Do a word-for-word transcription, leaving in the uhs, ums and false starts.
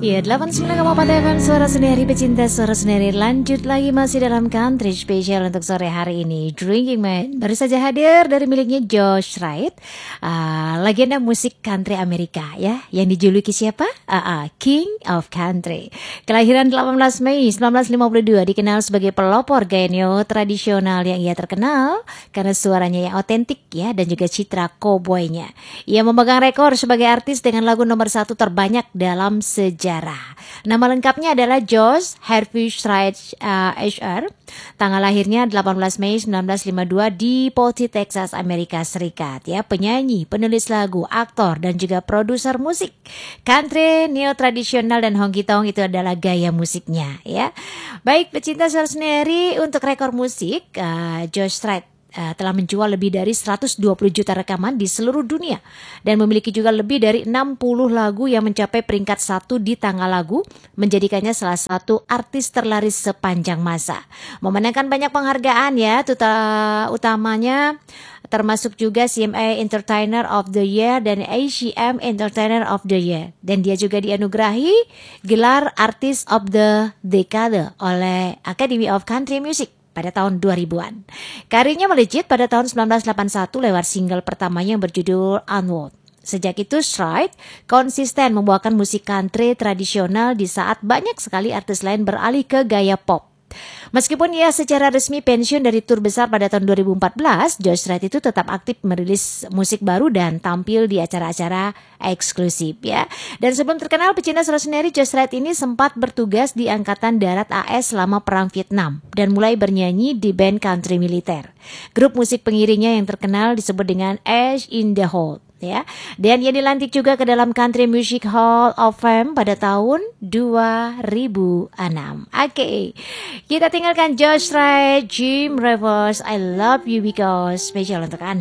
Ya, delapan puluh sembilan koma empat F M Suara Sendiri, pecinta Suara Sendiri. Lanjut lagi masih dalam country spesial untuk sore hari ini. Drinking Man baru saja hadir dari miliknya Josh Wright, uh, legenda musik country Amerika ya, yang dijuluki siapa? Uh, uh, King of Country. Kelahiran delapan belas Mei seribu sembilan ratus lima puluh dua, dikenal sebagai pelopor gaya neo tradisional yang ia terkenal karena suaranya yang otentik ya, dan juga citra cowboynya. Ia memegang rekor sebagai artis dengan lagu nomor satu terbanyak dalam sejarah. Nama lengkapnya adalah Josh Harvey Wright uh, H R. Tanggal lahirnya delapan belas Mei seribu sembilan ratus lima puluh dua di Poti, Texas, Amerika Serikat. Ya, penyanyi, penulis lagu, aktor, dan juga produser musik. Country, neo tradisional, dan honky tonk itu adalah gaya musiknya. Ya, baik pecinta Suara Sendiri, untuk rekor musik, uh, Josh Wright Uh, telah menjual lebih dari seratus dua puluh juta rekaman di seluruh dunia dan memiliki juga lebih dari enam puluh lagu yang mencapai peringkat satu di tanggal lagu, menjadikannya salah satu artis terlaris sepanjang masa. Memenangkan banyak penghargaan ya, tuta, utamanya termasuk juga C M A Entertainer of the Year dan A C M Entertainer of the Year, dan dia juga dianugerahi gelar Artist of the Decade oleh Academy of Country Music pada tahun dua ribuan. Karirnya melejit pada tahun seribu sembilan ratus delapan puluh satu lewat single pertamanya yang berjudul Onward. Sejak itu, Wright konsisten membawakan musik country tradisional di saat banyak sekali artis lain beralih ke gaya pop. Meskipun ia secara resmi pensiun dari tur besar pada tahun dua ribu empat belas, Josh Wright itu tetap aktif merilis musik baru dan tampil di acara-acara eksklusif ya. Dan sebelum terkenal, pecinta Suara Sendiri, Josh Wright ini sempat bertugas di Angkatan Darat A S selama Perang Vietnam dan mulai bernyanyi di band country militer. Grup musik pengiringnya yang terkenal disebut dengan Ash in the Hole. Ya, dan ia dilantik juga ke dalam Country Music Hall of Fame pada tahun dua ribu enam. Oke, okay. Kita tinggalkan Josh Wright, Jim Rivers, I Love You Because, spesial untuk Anda.